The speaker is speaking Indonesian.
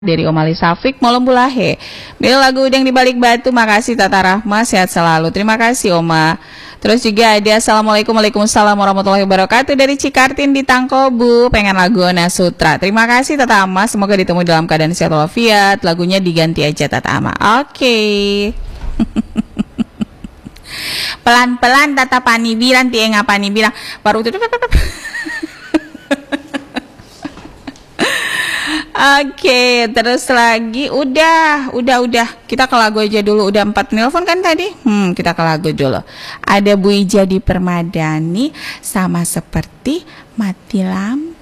dari Om Ali Safik Molombulahe. Bila lagu Udang di Balik Batu, makasih Tata Rahma, sehat selalu. Terima kasih Oma. Terus juga ada Assalamualaikum Waalaikumsalam warahmatullahi wabarakatuh dari Cikartin di Tangkobu, pengen lagu Ona Sutra. Terima kasih Tata Ama, semoga ditemu dalam keadaan sehat walafiat. Lagunya diganti aja Tata Ama. Oke. Pelan-pelan Tata Pani bilang, tienga Pani bilang, baru itu. Oke, terus lagi udah. Kita ke lagu aja dulu. Udah 4 nelpon kan tadi? Kita ke lagu dulu. Ada Bu Ija di Permadani, Sama Seperti Mati Lampu.